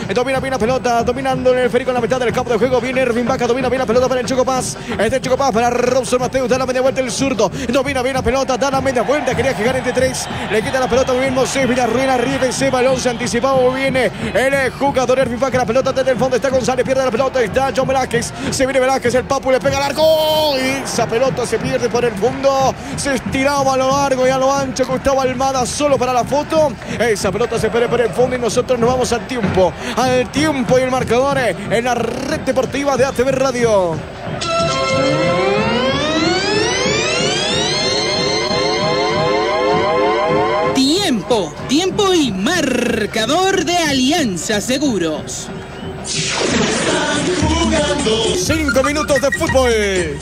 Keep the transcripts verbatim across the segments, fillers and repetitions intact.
Domina bien la pelota, dominando en el esférico en la mitad del campo de juego. Viene Ervin Vaca, domina bien la pelota para el Choco Paz. Este es Choco Paz para Robson Mateus, da la media vuelta el zurdo. Domina bien la pelota, da la media vuelta. Quería llegar entre tres. Le quita la pelota muy bien Moisés Villarruel. Arriba ese balón se anticipaba muy bien el jugador Ervin Vaca. La pelota desde el fondo está González, pierde la pelota. Está John Velázquez. Se viene Velázquez, el Papu le pega al arco. Y esa pelota se pierde por el fondo. Se estiraba a lo largo y a lo ancho. Gustavo Almada solo para la foto. Esa pelota se pierde por el fondo y nosotros nos vamos al tiempo. Al tiempo y el marcador en la red deportiva de A T V Radio. Tiempo, tiempo y marcador de Alianza Seguros. Cinco minutos de fútbol.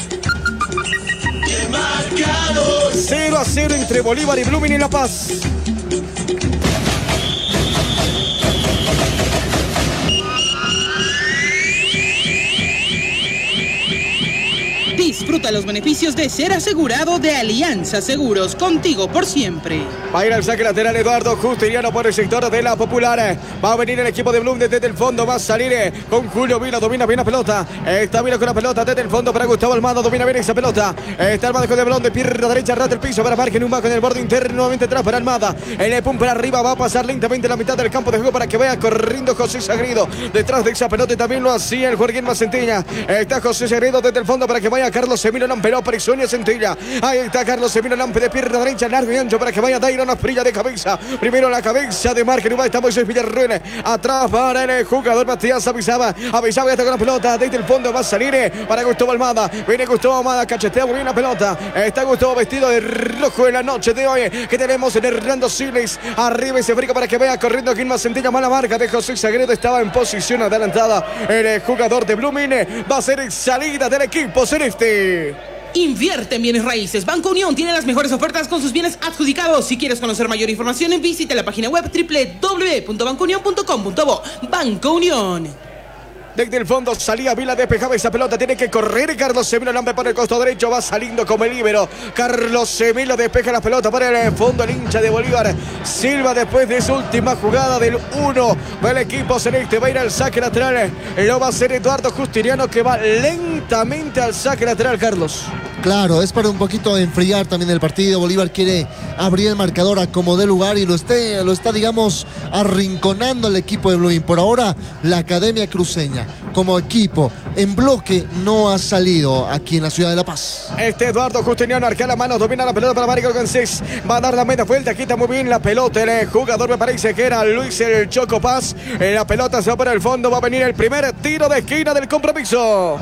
cero a cero entre Bolívar y Blooming en La Paz. Disfruta los beneficios de ser asegurado de Alianza Seguros, contigo por siempre. Va a ir al saque lateral Eduardo Justiniano por el sector de la Popular. Va a venir el equipo de Blum desde el fondo. Va a salir con Julio Vila. Domina bien la pelota. Está Vila con la pelota desde el fondo para Gustavo Almada. Domina bien esa pelota. Está Almada con el balón de pierna derecha. Rata el piso para Marque Numba con el borde interno. Nuevamente atrás para Almada. El pum para arriba. Va a pasar lentamente la mitad del campo de juego para que vaya corriendo José Sagredo. Detrás de esa pelota también lo hacía el Joaquín Macentilla. Está José Sagredo desde el fondo para que vaya Carlos Emilio Lampe. No presiona Centella. Ahí está Carlos Emilio Lampe de pierna derecha. Largo y ancho para que vaya Dairon Asprilla de cabeza. Primero la cabeza de Marque Numba. Está Moisés Villarruel. Atrás para el jugador Matías Avisaba. Avisaba está con la pelota. Desde el fondo va a salir para Gustavo Almada. Viene Gustavo Almada. Cachetea muy bien la pelota. Está Gustavo vestido de rojo en la noche de hoy. Que tenemos en Hernando Siles. Arriba ese frico para que vaya corriendo aquí más Centella. Mala marca de José Sagredo. Estaba en posición adelantada. El jugador de Blooming va a ser salida del equipo celeste. Invierte en bienes raíces. Banco Unión tiene las mejores ofertas con sus bienes adjudicados. Si quieres conocer mayor información, visita la página web doble u doble u doble u punto banco unión punto com punto bo. Banco Unión. Desde el fondo salía Vila, despejaba esa pelota. Tiene que correr Carlos Emilio Lampe por el costado derecho. Va saliendo como el líbero. Carlos Emilio despeja la pelota para el fondo. El hincha de Bolívar. Silva después de su última jugada del uno del equipo celeste. Va a ir al saque lateral. Lo va a hacer Eduardo Justiniano, que va lentamente al saque lateral, Carlos. Claro, es para un poquito enfriar también el partido. Bolívar quiere abrir el marcador a como dé lugar y lo, esté, lo está, digamos, arrinconando el equipo de Blooming. Por ahora, la Academia Cruceña, como equipo, en bloque, no ha salido aquí en la ciudad de La Paz. Este Eduardo Justiniano arquea la mano, domina la pelota para Mario Gansés. Va a dar la media vuelta, quita muy bien la pelota. El jugador me parece que era Luis el Choco Paz. La pelota se va para el fondo, va a venir el primer tiro de esquina del compromiso.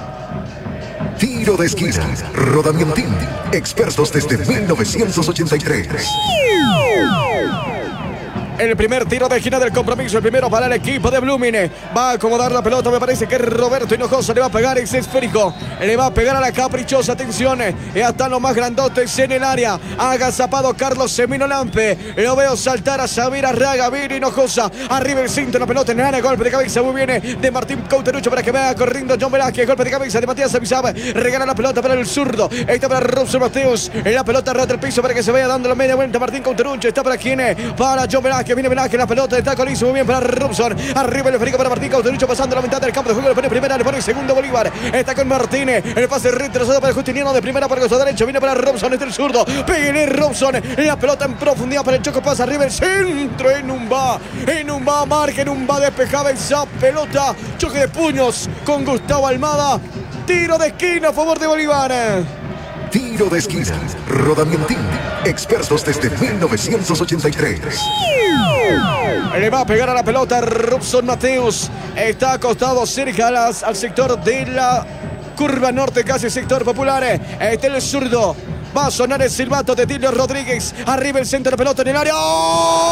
Tiro de esquina, Rodamientín, expertos desde mil novecientos ochenta y tres. El primer tiro de esquina del compromiso, el primero para el equipo de Blooming. Va a acomodar la pelota, me parece que Roberto Hinojosa le va a pegar ese esférico. Le va a pegar a la caprichosa, atención. Ya están los más grandotes en el área. Agazapado Carlos Emilio Lampe. Lo veo saltar a Xavier Arraga, Viri Hinojosa. Arriba el cinto, la pelota en el área, golpe de cabeza muy bien de Martín Cauterucho para que vaya corriendo John Velázquez. Golpe de cabeza de Matías Avisaba. Regala la pelota para el zurdo. Está para Robson Mateus. La pelota rata el piso para que se vaya dando la media vuelta Martín Cauterucho. Está para quien, para John Velázquez. Que viene Velázquez, la pelota está con muy bien para Robson. Arriba el esférico para Martín Cauterucho, pasando la mitad del campo de juego. Le pone primera, le pone segundo Bolívar. Está con Martínez. El pase retrasado para Justiniano de primera por el costado derecho. Viene para Robson, este el zurdo. Pégale Robson. La pelota en profundidad para el Choco Paz. Arriba el centro. En un va. En un va. Marca en un va. Despejaba esa pelota. Choque de puños con Gustavo Almada. Tiro de esquina a favor de Bolívar. Tiro de esquina, Rodamientín, expertos desde mil novecientos ochenta y tres. Le va a pegar a la pelota Robson Mateus. Está acostado cerca a las, al sector de la curva norte, casi sector popular. Está el zurdo. Va a sonar el silbato de Tilio Rodríguez. Arriba el centro de pelota en el área. ¡Oh!